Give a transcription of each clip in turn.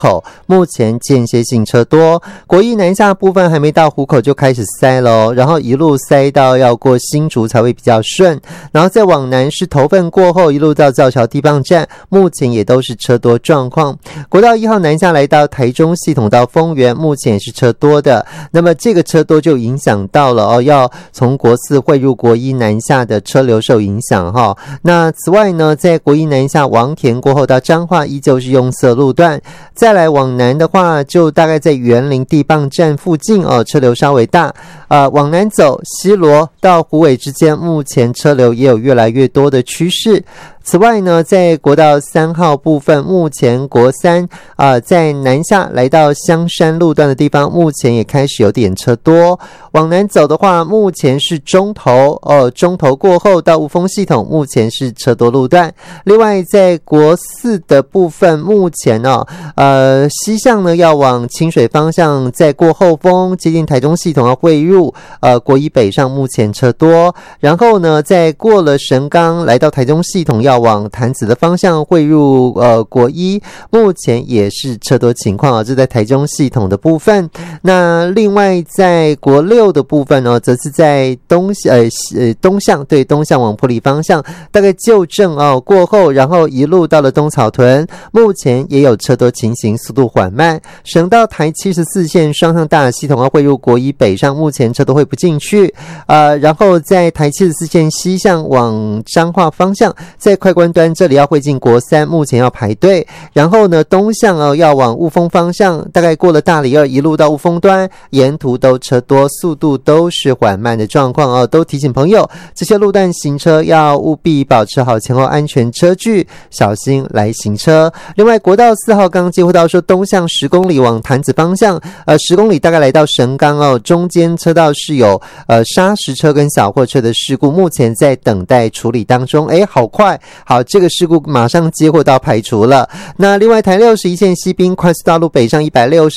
口目前间歇性车多，国一南下部分还没到湖口就开始塞咯，然后一路塞到要过新竹才会比较顺，然后再往南是头份过后一路到造桥地磅站，目前也都是车多状况。国道1号南下来到台中系统到丰原，目前也是车多的，那么这个车多就影响到了要从国4汇入国一南下的车流受影响那此外呢，在国一南下王田过后到彰化依旧是用色路段，再来往南的话就大概在员林地磅站附近车流稍微大往南走西螺到虎尾之间，目前车流也有越来越多的趋势。此外呢，在国道3号部分，目前国3在南下来到香山路段的地方，目前也开始有点车多。往南走的话，目前是中投过后到雾峰系统，目前是车多路段。另外在国4的部分，目前西向呢要往清水方向，再过后峰接近台中系统要汇入国一北上，目前车多。然后呢，再过了神冈来到台中系统要往潭子的方向汇入国一，目前也是车多情况这在台中系统的部分。那另外在国6的部分则是在东向往埔里方向，大概旧正过后，然后一路到了东草屯，目前也有车多情形，速度缓慢。省道台74线双向大系统要汇入国一北上，目前车都汇不进去然后在台74线西向往彰化方向，在快关端这里要汇进国3，目前要排队。然后呢，东向要往雾峰方向，大概过了大里2一路到雾峰端，沿途都车多，速度都是缓慢的状况都提醒朋友，这些路段行车要务必保持好前后安全车距，小心来行车。另外国道4号刚刚接获到说东向10公里往潭子方向10公里大概来到神冈中间车道是有砂石车跟小货车的事故，目前在等待处理当中。好快，好，这个事故马上接获到排除了。那另外台61线西滨快速道路北上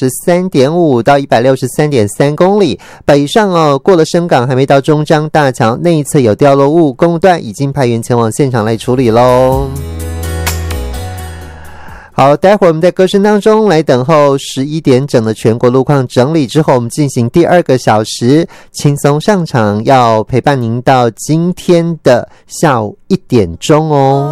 163.5 到 163.3 公里，北上过了深港还没到中彰大桥内侧有掉落物，公路段已经派员前往现场来处理咯。好，待会儿我们在歌声当中来等候11点整的全国路况整理之后，我们进行第2个小时轻松上场，要陪伴您到今天的下午1点钟